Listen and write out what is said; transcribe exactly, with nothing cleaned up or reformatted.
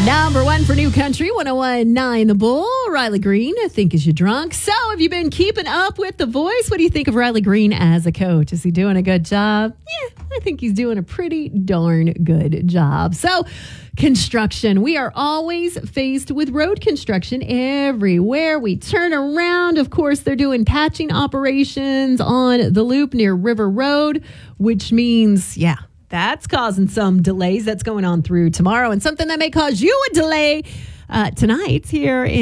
Number one for New Country, one oh one point nine The Bull. Riley Green, I think, is you drunk. So have you been keeping up with The Voice? What do you think of Riley Green as a coach? Is he doing a good job? Yeah, I think he's doing a pretty darn good job. So construction. We are always faced with road construction everywhere we turn around. Of course, they're doing patching operations on the loop near River Road, which means, yeah, that's causing some delays. That's going on through tomorrow, and something that may cause you a delay uh, tonight here in